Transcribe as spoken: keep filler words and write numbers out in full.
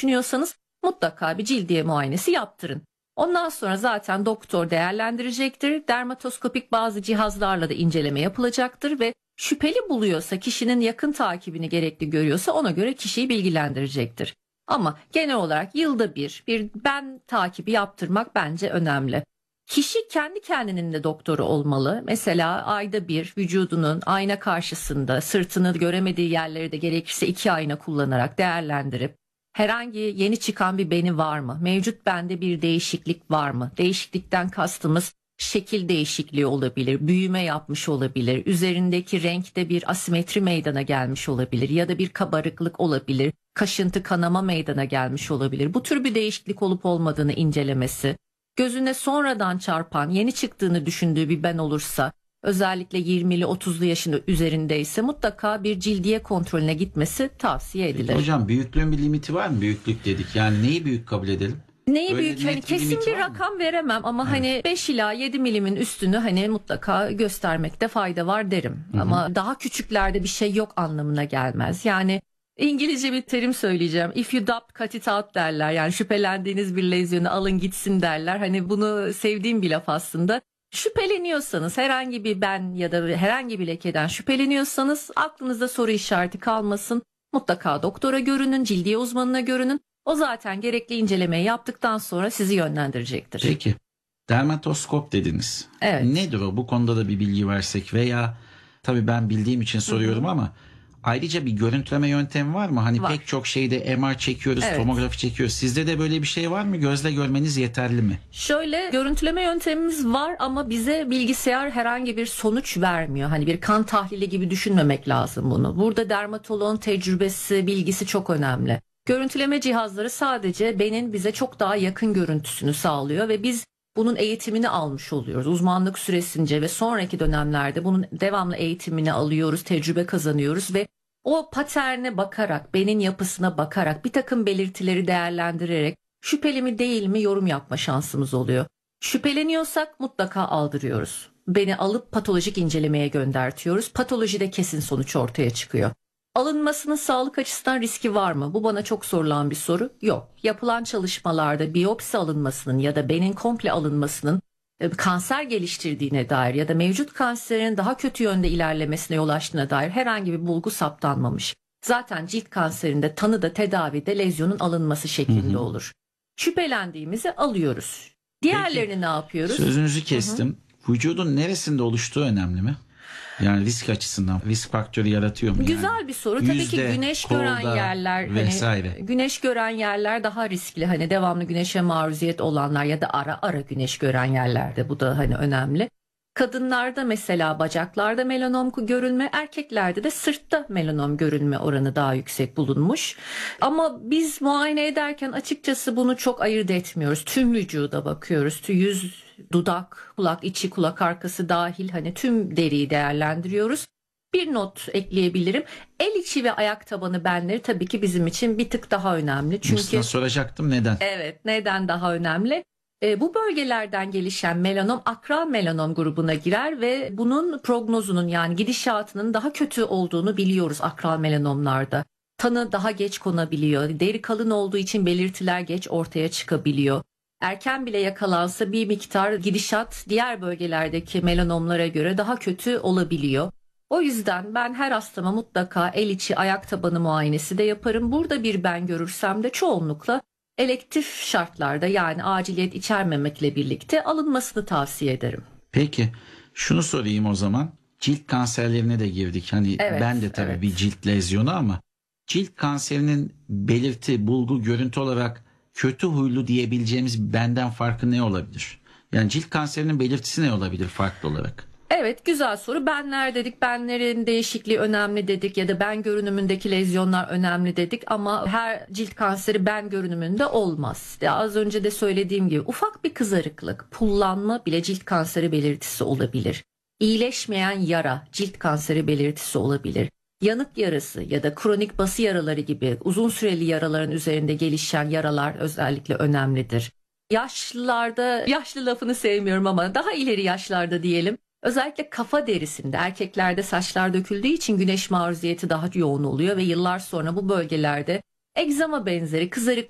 düşünüyorsanız mutlaka bir cildiye muayenesi yaptırın. Ondan sonra zaten doktor değerlendirecektir. Dermatoskopik bazı cihazlarla da inceleme yapılacaktır ve şüpheli buluyorsa, kişinin yakın takibini gerekli görüyorsa ona göre kişiyi bilgilendirecektir. Ama genel olarak yılda bir bir ben takibi yaptırmak bence önemli. Kişi kendi kendinin de doktoru olmalı. Mesela ayda bir vücudunun ayna karşısında sırtını göremediği yerleri de gerekirse iki ayna kullanarak değerlendirip herhangi yeni çıkan bir beni var mı? Mevcut bende bir değişiklik var mı? Değişiklikten kastımız şekil değişikliği olabilir, büyüme yapmış olabilir, üzerindeki renkte bir asimetri meydana gelmiş olabilir ya da bir kabarıklık olabilir, kaşıntı kanama meydana gelmiş olabilir. Bu tür bir değişiklik olup olmadığını incelemesi, gözüne sonradan çarpan, yeni çıktığını düşündüğü bir ben olursa, özellikle yirmili otuzlu yaşında üzerindeyse mutlaka bir cildiye kontrolüne gitmesi tavsiye edilir. Peki hocam, büyüklüğün bir limiti var mı? Büyüklük dedik. Yani neyi büyük kabul edelim? Neyi Öyle büyük, hani net bir kesin limiti bir var mı? rakam veremem ama Evet. hani beş ila yedi milimin üstünü hani mutlaka göstermekte fayda var derim. Hı hı. Ama daha küçüklerde bir şey yok anlamına gelmez. Yani İngilizce bir terim söyleyeceğim. If you doubt, cut it out derler. Yani şüphelendiğiniz bir lezyonu alın gitsin derler. Hani bunu sevdiğim bir laf aslında. Şüpheleniyorsanız, herhangi bir ben ya da herhangi bir lekeden şüpheleniyorsanız aklınızda soru işareti kalmasın. Mutlaka doktora görünün, cildiye uzmanına görünün. O zaten gerekli incelemeyi yaptıktan sonra sizi yönlendirecektir. Peki. Dermatoskop dediniz. Evet. Nedir o? Bu konuda da bir bilgi versek veya tabii ben bildiğim için soruyorum, hı hı, ama ayrıca bir görüntüleme yöntemi var mı? Hani var. Pek çok şeyde M R çekiyoruz, Evet. tomografi çekiyoruz. Sizde de böyle bir şey var mı? Gözle görmeniz yeterli mi? Şöyle, görüntüleme yöntemimiz var ama bize bilgisayar herhangi bir sonuç vermiyor. Hani bir kan tahlili gibi düşünmemek lazım bunu. Burada dermatoloğun tecrübesi, bilgisi çok önemli. Görüntüleme cihazları sadece benin bize çok daha yakın görüntüsünü sağlıyor ve biz bunun eğitimini almış oluyoruz. Uzmanlık süresince ve sonraki dönemlerde bunun devamlı eğitimini alıyoruz, tecrübe kazanıyoruz ve o paterne bakarak, benin yapısına bakarak, bir takım belirtileri değerlendirerek şüpheli mi değil mi yorum yapma şansımız oluyor. Şüpheleniyorsak mutlaka aldırıyoruz. Beni alıp patolojik incelemeye göndertiyoruz. Patolojide kesin sonuç ortaya çıkıyor. Alınmasının sağlık açısından riski var mı? Bu bana çok sorulan bir soru. Yok. Yapılan çalışmalarda biyopsi alınmasının ya da benin komple alınmasının e, kanser geliştirdiğine dair ya da mevcut kanserin daha kötü yönde ilerlemesine yol açtığına dair herhangi bir bulgu saptanmamış. Zaten cilt kanserinde tanıda, tedavide lezyonun alınması şeklinde, hı hı, olur. Şüphelendiğimizi alıyoruz. Diğerlerini Peki, ne yapıyoruz? Sözünüzü kestim. Hı hı. Vücudun neresinde oluştuğu önemli mi? Yani risk açısından risk faktörü yaratıyor mu? Güzel yani? bir soru. Tabii Yüzde, ki güneş kolda gören yerler, vesaire. hani güneş gören yerler daha riskli. Hani devamlı güneşe maruziyet olanlar ya da ara ara güneş gören yerlerde, bu da hani önemli. Kadınlarda mesela bacaklarda melanom görülme, erkeklerde de sırtta melanom görülme oranı daha yüksek bulunmuş. Ama biz muayene ederken açıkçası bunu çok ayırt etmiyoruz. Tüm vücuda bakıyoruz. Yüz, dudak, kulak içi, kulak arkası dahil hani tüm deriyi değerlendiriyoruz. Bir not ekleyebilirim. El içi ve ayak tabanı benleri tabii ki bizim için bir tık daha önemli. Çünkü Aslında soracaktım neden? Evet, neden daha önemli? E, bu bölgelerden gelişen melanom akral melanom grubuna girer ve bunun prognozunun, yani gidişatının daha kötü olduğunu biliyoruz akral melanomlarda. Tanı daha geç konabiliyor. Deri kalın olduğu için belirtiler geç ortaya çıkabiliyor. Erken bile yakalansa bir miktar gidişat diğer bölgelerdeki melanomlara göre daha kötü olabiliyor. O yüzden ben her hastama mutlaka el içi ayak tabanı muayenesi de yaparım. Burada bir ben görürsem de çoğunlukla elektif şartlarda, yani aciliyet içermemekle birlikte alınmasını tavsiye ederim. Peki şunu sorayım o zaman. Cilt kanserlerine de girdik. Hani Evet, ben de tabii evet. bir cilt lezyonu, ama cilt kanserinin belirti, bulgu, görüntü olarak kötü huylu diyebileceğimiz benden farkı ne olabilir? Yani cilt kanserinin belirtisi ne olabilir farklı olarak? Evet, güzel soru. Benler dedik, benlerin değişikliği önemli dedik ya da ben görünümündeki lezyonlar önemli dedik ama her cilt kanseri ben görünümünde olmaz. Ya az önce de söylediğim gibi ufak bir kızarıklık, pullanma bile cilt kanseri belirtisi olabilir. İyileşmeyen yara cilt kanseri belirtisi olabilir. Yanık yarası ya da kronik bası yaraları gibi uzun süreli yaraların üzerinde gelişen yaralar özellikle önemlidir. Yaşlılarda, yaşlı lafını sevmiyorum ama daha ileri yaşlarda diyelim, özellikle kafa derisinde, erkeklerde saçlar döküldüğü için güneş maruziyeti daha yoğun oluyor ve yıllar sonra bu bölgelerde egzama benzeri kızarıklık